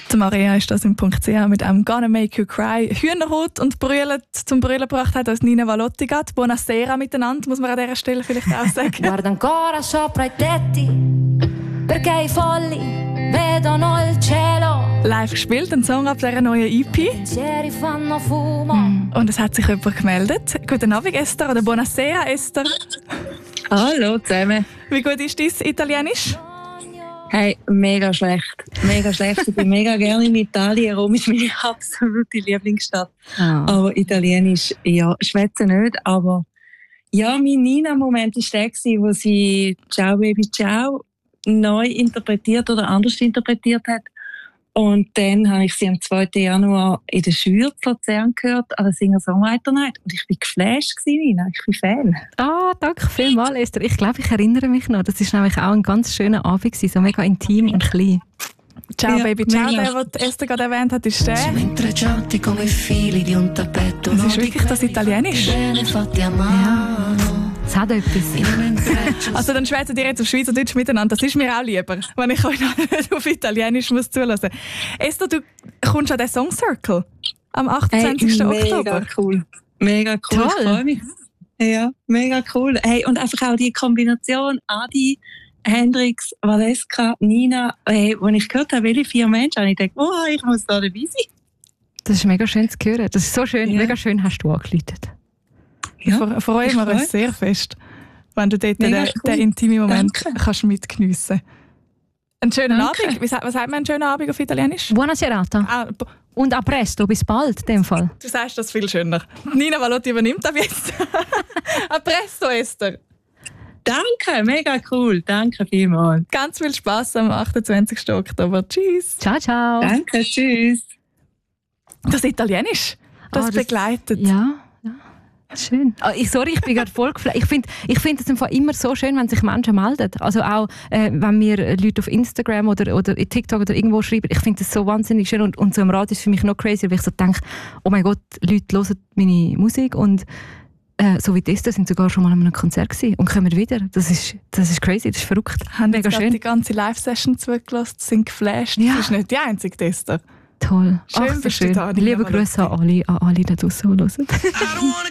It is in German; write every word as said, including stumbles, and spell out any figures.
Die Maria ist das im Punkt C H mit einem «Gonna Make You Cry». Hühnerhaut und Brüllen zum Brüllen gebracht hat uns Nina Valottiga. Buonasera miteinander, muss man an dieser Stelle vielleicht auch sagen. Guarda ancora sopra i tetti, perché i folli vedono il cielo. Live gespielt, ein Song ab dieser neuen E P. Pensieri fanno fumo. Mm. Und es hat sich jemand gemeldet. Guten Abend, Esther, oder «Buonasera, Esther». Hallo zusammen. Wie gut ist dein Italienisch? Hey, mega schlecht. Mega schlecht. Ich bin mega gerne in Italien. Rom ist meine absolute Lieblingsstadt. Oh. Aber Italienisch, ja, schwätze nicht. Aber ja, mein Nina-Moment war der, wo sie «Ciao Baby Ciao» neu interpretiert oder anders interpretiert hat. Und dann habe ich sie am zweiten Januar in der Schür zu Luzern gehört, an der Singer-Songwriter-Night. Und ich war geflasht, Nina. Ich bin Fan. Ah, danke vielmals, Esther. Ich glaube, ich erinnere mich noch. Das war nämlich auch ein ganz schöner Abend, so mega intim und klein. «Ciao ja, Baby Ciao», der, den Esther gerade erwähnt hat, ist der. Das ist wirklich das Italienisch. Ja. Es hat etwas. Also dann schwätzen die jetzt auf Schweizerdeutsch miteinander. Das ist mir auch lieber, wenn ich euch nicht auf Italienisch muss zulassen. Esther, du kommst an den Song Circle am achtundzwanzigsten Hey, mega Oktober. Cool. Mega cool. Toll. Ich freue mich. Ja, mega cool. Hey, und einfach auch die Kombination Adi, Hendrix, Valeska, Nina. Hey, als ich gehört habe, welche vier Menschen, habe ich gedacht, oh, ich muss da dabei sein. Das ist mega schön zu hören. Das ist so schön. Ja. Mega schön hast du angeläutet. Ja, freuen wir uns sehr fest, wenn du dort den, cool. den intimen Moment Danke. kannst mitgeniessen. Einen schönen Danke. Abend. Was sagt man einen schönen Abend auf Italienisch? Buona serata. Ah, Und a presto, bis bald, in dem Fall. Du sagst das viel schöner. Nina Valotti übernimmt das jetzt. A presto, Esther. Danke, mega cool. Danke vielmals. Ganz viel Spass am achtundzwanzigsten Oktober. Tschüss. Ciao, ciao. Danke, tschüss. Das Italienisch, das, oh, das begleitet. Ja. Schön. Oh, ich, sorry, ich bin gerade voll geflasht. Ich finde ich find es immer so schön, wenn sich Menschen melden. Also auch, äh, wenn mir Leute auf Instagram oder, oder TikTok oder irgendwo schreiben. Ich finde das so wahnsinnig schön. Und, und so im Radio ist für mich noch crazy, weil ich so denke, oh mein Gott, Leute hören meine Musik und äh, so wie das, das sind sogar schon mal an einem Konzert gewesen und kommen wieder. Das ist, das ist crazy, das ist verrückt. Haben mega schön. Die ganze Live-Session zugelassen, sind geflasht. Ja. Das ist nicht die einzige Tester. Toll. Schön, Ach, so schön. Da, liebe Grüße an alle, an alle da draussen, die hören.